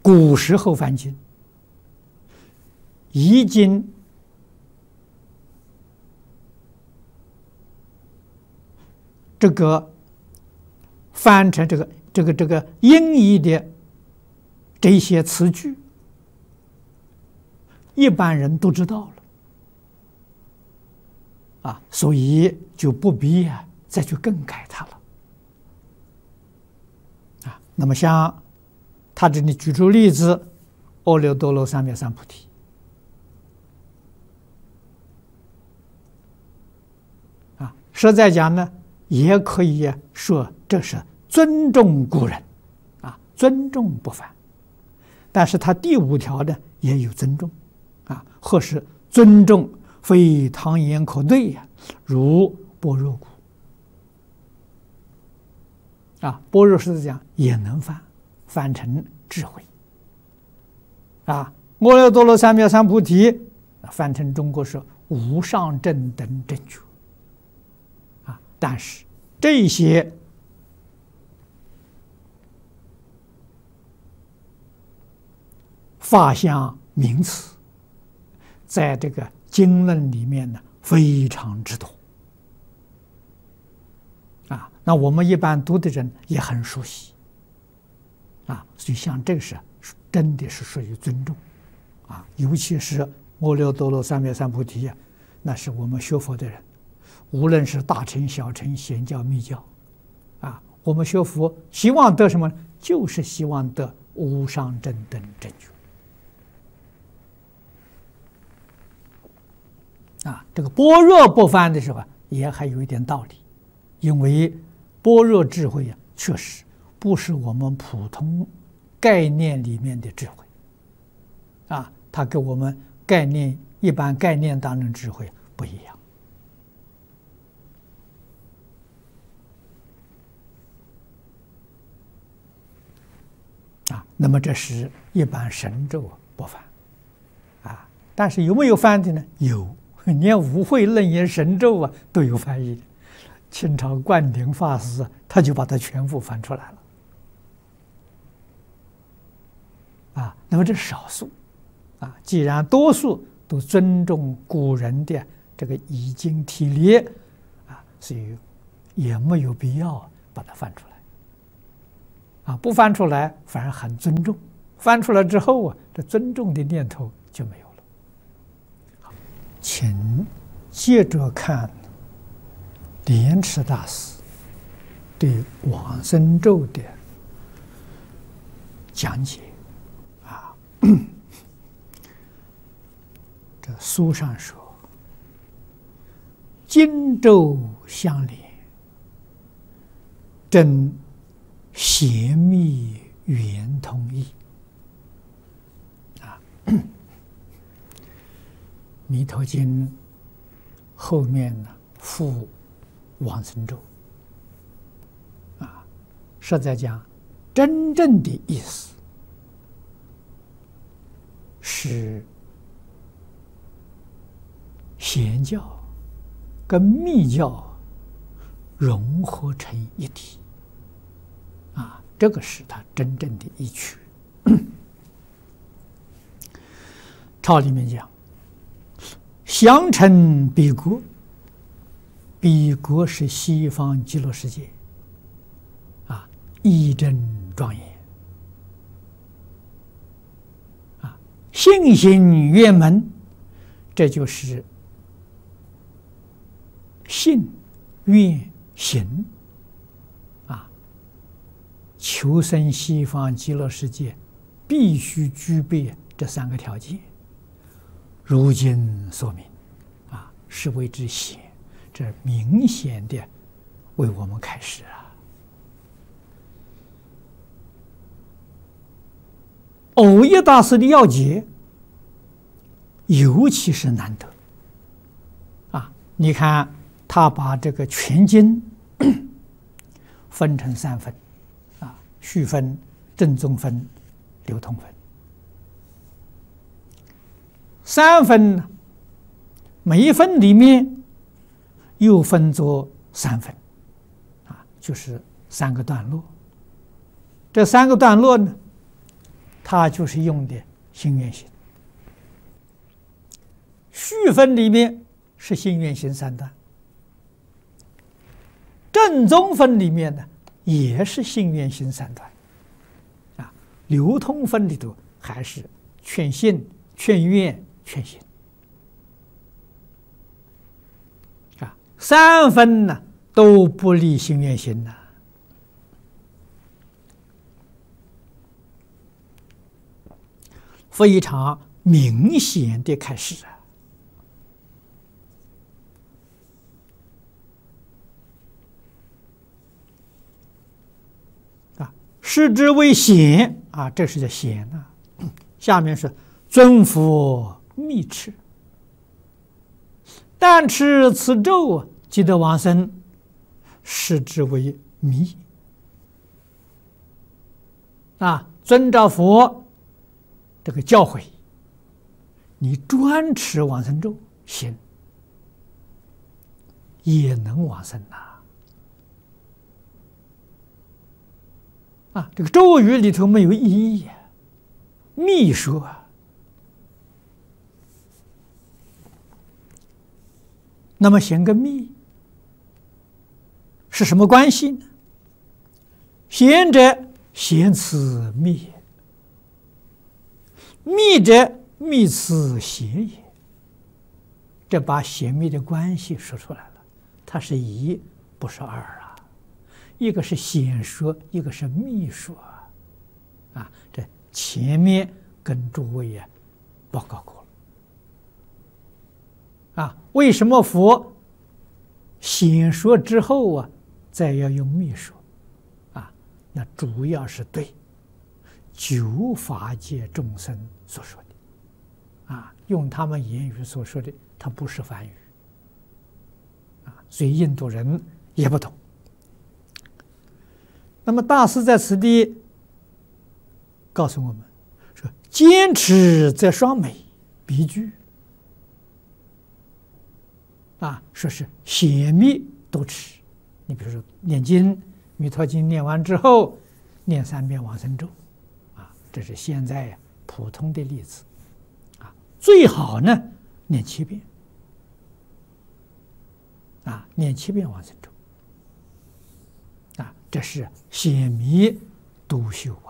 古时候翻经，已经这个翻成这个音译的这些词句，一般人都知道了啊，所以就不必再去更改它了啊。那么像他这里举出例子，阿耨多罗三藐三菩提啊，实在讲呢，也可以说这是尊重古人啊，尊重不犯。但是他第5条呢也有尊重啊，或是尊重非唐言可对呀，如般若故啊，般若是讲也能翻成智慧啊，阿耨多罗三藐三菩提翻成中国是无上正等正觉啊，但是这些法相名词在这个经论里面呢非常之多啊，那我们一般读的人也很熟悉啊，所以像这个是真的是属于尊重啊，尤其是阿耨多罗三藐三菩提那是我们学佛的人，无论是大乘小乘显教密教啊，我们学佛希望得什么？就是希望得无上正等正觉啊。这个般若不翻的时候也还有一点道理，因为般若智慧确实不是我们普通概念里面的智慧啊，它跟我们一般概念当中智慧不一样啊。那么这是一般神咒不翻啊，但是有没有翻的呢？有，连无会楞严神咒都有翻译的。清朝灌顶法师他就把它全部翻出来了啊。那么这是少数啊，既然多数都尊重古人的这个已经体列啊，所以也没有必要把它翻出来啊。不翻出来反而很尊重，翻出来之后这尊重的念头就没有了。好，请接着看莲池大师对往生咒的讲解啊。这书上说，经咒相连，真邪密圆通义啊。弥陀经后面呢附往生咒啊，实在讲真正的意思是显教跟密教融合成一体啊，这个是它真正的意趣。抄里面讲，相称彼国，彼国是西方极乐世界啊，义正庄严啊，信行圆满，这就是信愿行啊，求生西方极乐世界必须具备这3个条件。如今说明啊，是为之显，这明显的为我们开示啊。藕益大师的要解尤其是难得啊！你看他把这个全经分成3分啊，序分、正宗分、流通分。3分呢，每一分里面又分作3分啊，就是3个段落。这3个段落呢， 它就是用的心愿行。续分里面是心愿行三段，正宗分里面呢也是心愿行三段，啊，流通分里头还是劝信、劝愿、劝行，啊，三分呢都不离心愿行呐。非常明显的开始啊！视之为显啊，这是叫显啊。下面是尊佛密持，但持此咒即得往生，视之为密啊。遵照佛这个教诲，你专持往生咒行，也能往生呐。啊，这个咒语里头没有意义，密说啊。那么显个密是什么关系呢？显者显此密也，密者密此显也。这把显密的关系说出来了，它是一，不是二啊。一个是显说，一个是密说啊。这前面跟诸位报告过了啊。为什么佛显说之后再要用密说啊？那主要是对九法界众生所说的啊，用他们言语所说的，它不是梵语啊，所以印度人也不懂。那么大师在此地告诉我们说：坚持则双美，必具啊，说是显密都持。你比如说念经，弥陀经念完之后，念3遍往生咒啊，这是现在普通的例子啊。最好呢念7遍啊，念7遍往生咒啊，这是显密都修